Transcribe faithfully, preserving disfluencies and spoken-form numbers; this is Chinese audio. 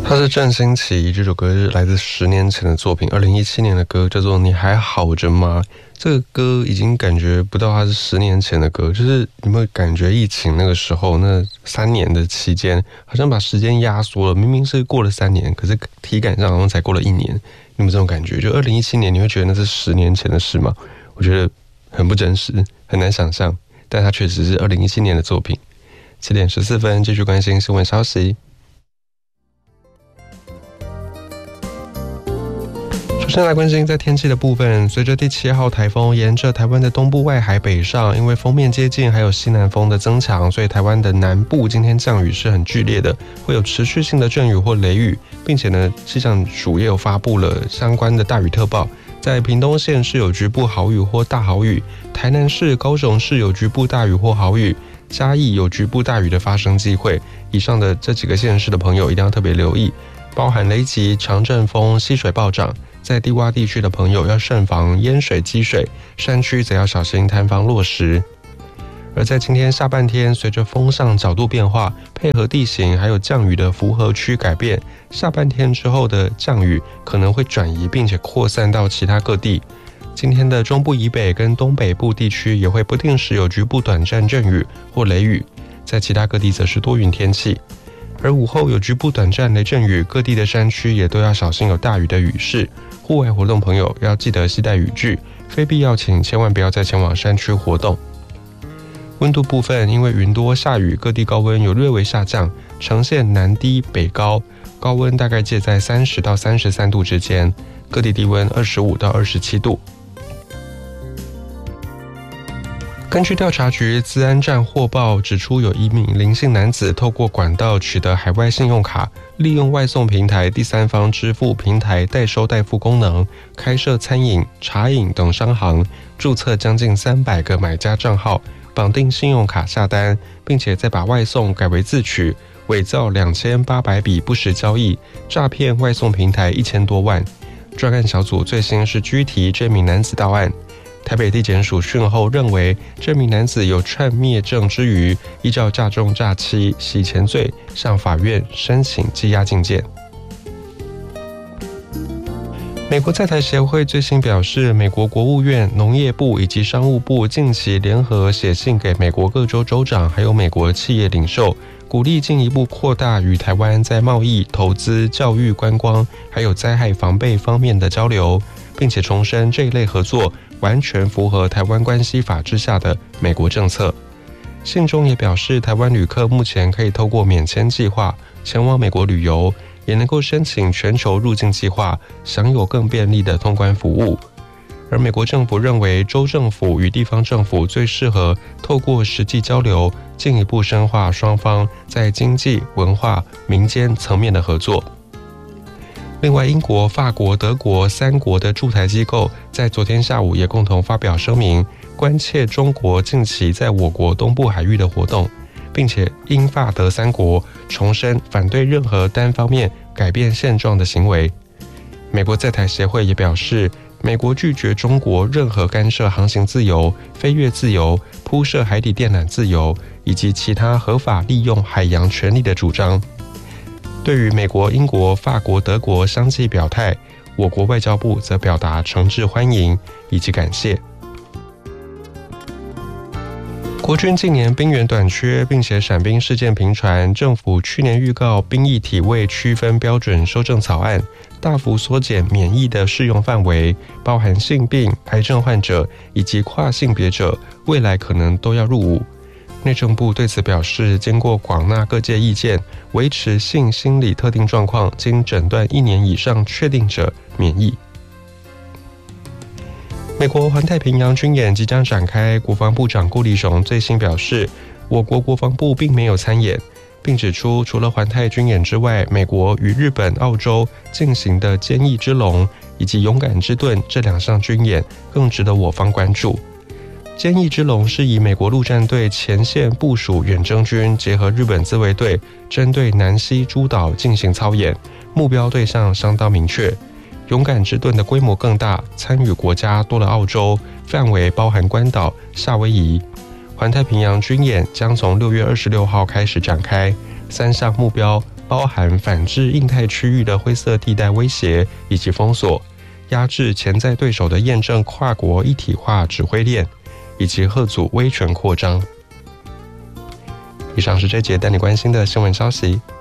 它是郑兴琪，这首歌是来自十年前的作品，二零一七年的歌，叫做《你还好着吗》。这个歌已经感觉不到它是十年前的歌，就是有没有感觉疫情那个时候那三年的期间，好像把时间压缩了，明明是过了三年，可是体感上好像才过了一年。你有没有这种感觉？就二零一七年，你会觉得那是十年前的事吗？我觉得很不真实，很难想象，但它确实是二零一七年的作品。七点十四分，继续关心新闻消息。首先来关心在天气的部分，随着第七号台风沿着台湾的东部外海北上，因为锋面接近还有西南风的增强，所以台湾的南部今天降雨是很剧烈的，会有持续性的阵雨或雷雨，并且呢，气象署也有发布了相关的大雨特报。在屏东县是有局部豪雨或大豪雨，台南市、高雄市有局部大雨或豪雨，嘉义有局部大雨的发生机会。以上的这几个县市的朋友一定要特别留意，包含雷击、强阵风、溪水暴涨。在低洼地区的朋友要慎防淹水积水，山区则要小心坍方落石。而在今天下半天，随着风向角度变化，配合地形还有降雨的符合区改变，下半天之后的降雨可能会转移，并且扩散到其他各地。今天的中部以北跟东北部地区也会不定时有局部短暂阵雨或雷雨，在其他各地则是多云天气。而午后有局部短暂雷阵雨，各地的山区也都要小心有大雨的雨势。户外活动朋友要记得携带雨具，非必要请千万不要再前往山区活动。温度部分，因为云多下雨，各地高温有略微下降，呈现南低北高，高温大概介在三十到三十三度之间，各地低温二十五到二十七度。根据调查局资安站获报指出，有一名林姓男子透过管道取得海外信用卡，利用外送平台第三方支付平台代收代付功能，开设餐饮、茶饮等商行，注册将近三百个买家账号，绑定信用卡下单，并且再把外送改为自取，伪造两千八百笔不实交易，诈骗外送平台一千多万。专案小组最新是拘提这名男子到案。台北地检署讯后认为，这名男子有串灭证之余，依照诈中诈欺、洗钱罪向法院申请羁押禁见。美国在台协会最新表示，美国国务院、农业部以及商务部近期联合写信给美国各州州长，还有美国企业领袖，鼓励进一步扩大与台湾在贸易、投资、教育、观光，还有灾害防备方面的交流，并且重申这一类合作完全符合台湾关系法之下的美国政策。信中也表示，台湾旅客目前可以透过免签计划前往美国旅游，也能够申请全球入境计划，享有更便利的通关服务。而美国政府认为，州政府与地方政府最适合透过实际交流，进一步深化双方在经济、文化、民间层面的合作。另外，英国、法国、德国三国的驻台机构在昨天下午也共同发表声明，关切中国近期在我国东部海域的活动，并且英法德三国重申反对任何单方面改变现状的行为。美国在台协会也表示，美国拒绝中国任何干涉航行自由、飞越自由、铺设海底电缆自由以及其他合法利用海洋权利的主张。对于美国、英国、法国、德国相继表态，我国外交部则表达诚挚欢迎以及感谢。国军近年兵源短缺，并且闪兵事件频传，政府去年预告兵役体位区分标准修正草案，大幅缩减免役的适用范围，包含性病、癌症患者以及跨性别者，未来可能都要入伍。内政部对此表示，经过广纳各界意见，维持性心理特定状况经诊断一年以上确定者免役。美国环太平洋军演即将展开，国防部长顾立雄最新表示，我国国防部并没有参演，并指出，除了环太军演之外，美国与日本、澳洲进行的坚毅之龙以及勇敢之盾这两项军演更值得我方关注。坚毅之龙是以美国陆战队前线部署远征军结合日本自卫队，针对南西诸岛进行操演，目标对象相当明确。勇敢之盾的规模更大，参与国家多了澳洲，范围包含关岛、夏威夷。环太平洋军演将从六月二十六号开始展开， 三项目标包含反制印太区域的灰色地带威胁以及封锁，压制潜在对手的验证跨国一体化指挥链，以及遏阻威权扩张。以上是这节带你关心的新闻消息。